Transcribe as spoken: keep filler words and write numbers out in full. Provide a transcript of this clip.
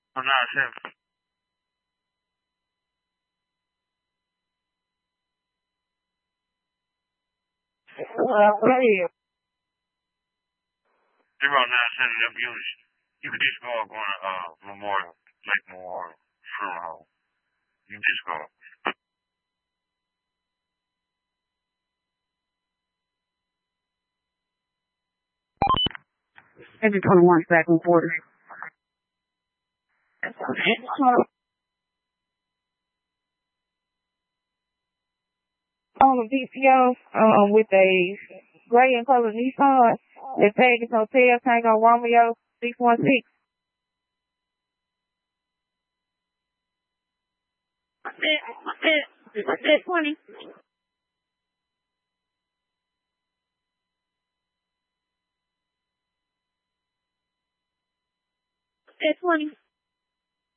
I'm not sure. Well, right here. Zero nine seven W units. You can just go up on uh Memorial, Lake Memorial, Funeral Home. You can just go. Engine twenty-one, back and forth. On the V P O, um, with a gray and color Nissan, the Vegas Hotel, Tango Romeo, six one six. twenty. twenty.